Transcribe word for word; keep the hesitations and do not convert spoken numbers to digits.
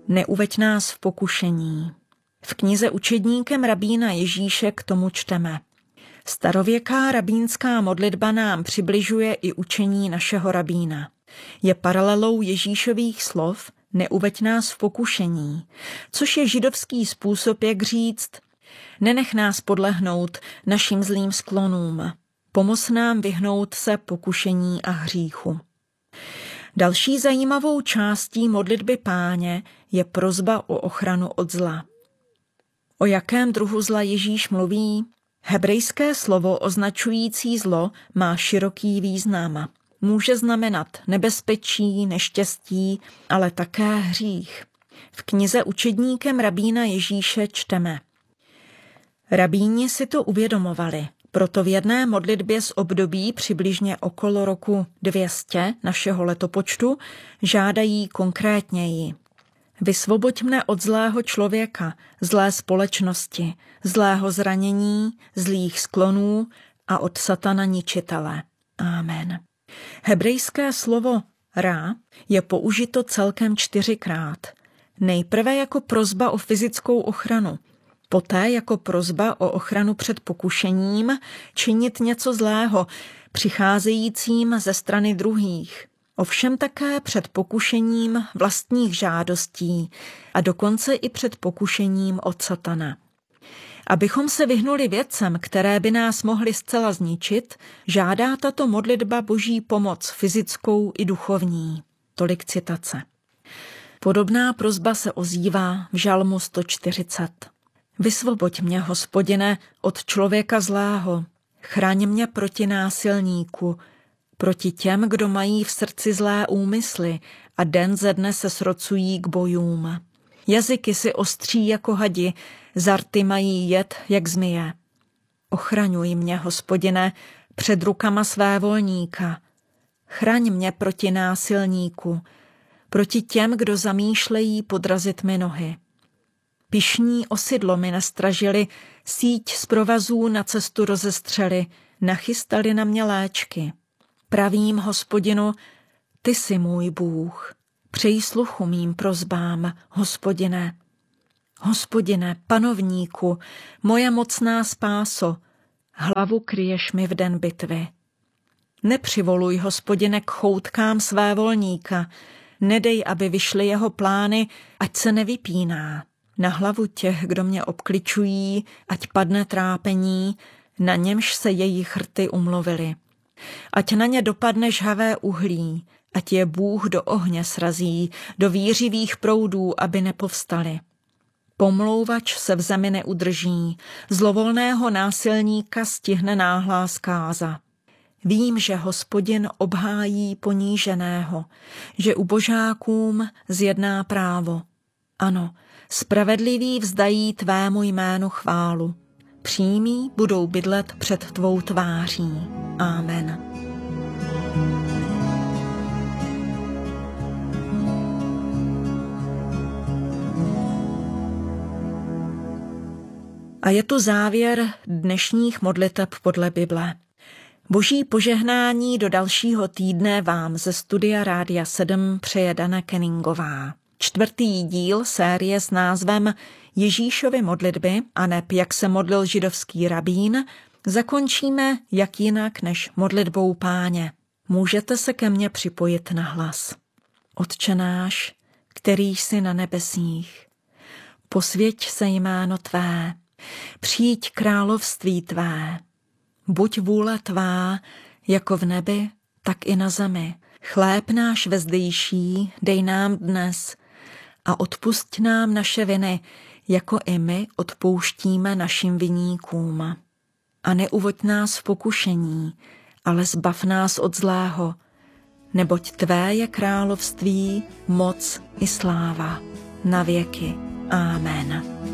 Neuveď nás v pokušení. V knize Učedníkem rabína Ježíše k tomu čteme. Starověká rabínská modlitba nám přibližuje i učení našeho rabína. Je paralelou Ježíšových slov neuveď nás v pokušení, což je židovský způsob, jak říct nenech nás podlehnout našim zlým sklonům, pomoz nám vyhnout se pokušení a hříchu. Další zajímavou částí modlitby Páně je prosba o ochranu od zla. O jakém druhu zla Ježíš mluví? Hebrejské slovo označující zlo má široký význam. Může znamenat nebezpečí, neštěstí, ale také hřích. V knize Učedníkem rabína Ježíše čteme. Rabíni si to uvědomovali, proto v jedné modlitbě z období přibližně okolo roku dvě stě našeho letopočtu žádají konkrétněji. Vysvoboď mne od zlého člověka, zlé společnosti, zlého zranění, zlých sklonů a od satana ničitele. Amen. Hebrejské slovo rá je použito celkem čtyřikrát. Nejprve jako prosba o fyzickou ochranu, poté jako prosba o ochranu před pokušením činit něco zlého, přicházejícím ze strany druhých. Ovšem také před pokušením vlastních žádostí a dokonce i před pokušením od satana. Abychom se vyhnuli věcem, které by nás mohly zcela zničit, žádá tato modlitba Boží pomoc fyzickou i duchovní. Tolik citace. Podobná prosba se ozývá v žalmu sto čtyřicet. Vysvoboď mě, Hospodine, od člověka zlého, chraň mě proti násilníku, proti těm, kdo mají v srdci zlé úmysly a den ze dne se srocují k bojům. Jazyky si ostří jako hadi, zarty mají jed jak zmije. Ochraňuj mě, Hospodine, před rukama své volníka. Chraň mě proti násilníku, proti těm, kdo zamýšlejí podrazit mi nohy. Pyšní osidlo mi nastražili, síť z provazů na cestu rozestřeli, nachystali na mě léčky. Pravím, Hospodinu, ty jsi můj Bůh. Přej sluchu mým prosbám, Hospodine. Hospodine, panovníku, moje mocná spáso, hlavu kryješ mi v den bitvy. Nepřivoluj, Hospodine, k choutkám své volníka, nedej, aby vyšly jeho plány, ať se nevypíná. Na hlavu těch, kdo mě obkličují, ať padne trápení, na němž se jejich rty umluvily. Ať na ně dopadne žhavé uhlí, ať je Bůh do ohně srazí, do vířivých proudů, aby nepovstali. Pomlouvač se v zemi neudrží, zlovolného násilníka stihne náhlá zkáza. Vím, že Hospodin obhájí poníženého, že ubožákům zjedná právo. Ano, spravedliví vzdají tvému jménu chválu. Přímí budou bydlet před tvou tváří. Amen. A je tu závěr dnešních modliteb podle Bible. Boží požehnání do dalšího týdne vám ze studia Rádia sedm přeje Dana Kenningová. Čtvrtý díl série s názvem Ježíšovy modlitby a neb jak se modlil židovský rabín zakončíme jak jinak než modlitbou Páně. Můžete se ke mně připojit na hlas. Otče náš, který jsi na nebesích, posvěť se jméno tvé, přijď království tvé, buď vůle tvá, jako v nebi, tak i na zemi. Chléb náš vezdejší dej nám dnes a odpusť nám naše viny, jako i my odpouštíme našim viníkům. A neuvoď nás v pokušení, ale zbav nás od zlého, neboť tvé je království, moc i sláva na věky. Amen.